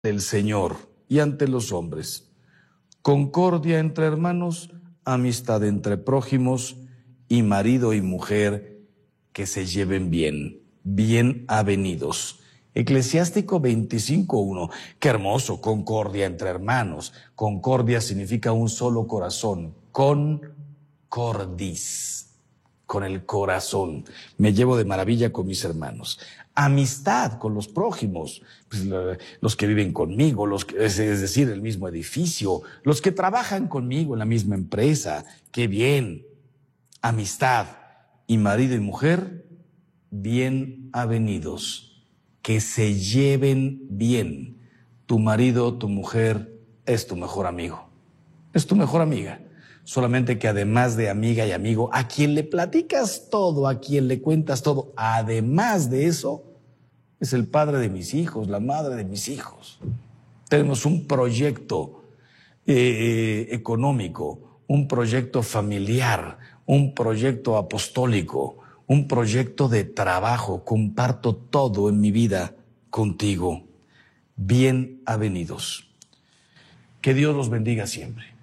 del Señor y ante los hombres. Concordia entre hermanos, amistad entre prójimos y marido y mujer que se lleven bien. Bienavenidos. Eclesiástico 25:1. Qué hermoso, concordia entre hermanos. Concordia significa un solo corazón. Concordis, con el corazón. Me llevo de maravilla con mis hermanos. Amistad con los prójimos, pues, los que viven conmigo, es decir, el mismo edificio, los que trabajan conmigo en la misma empresa. ¡Qué bien! Amistad. Y marido y mujer, bienavenidos. Que se lleven bien. Tu marido, tu mujer, es tu mejor amigo. Es tu mejor amiga. Solamente que además de amiga y amigo, a quien le platicas todo, a quien le cuentas todo, además de eso, es el padre de mis hijos, la madre de mis hijos. Tenemos un proyecto económico, un proyecto familiar, un proyecto apostólico, un proyecto de trabajo. Comparto todo en mi vida contigo. Bienavenidos. Que Dios los bendiga siempre.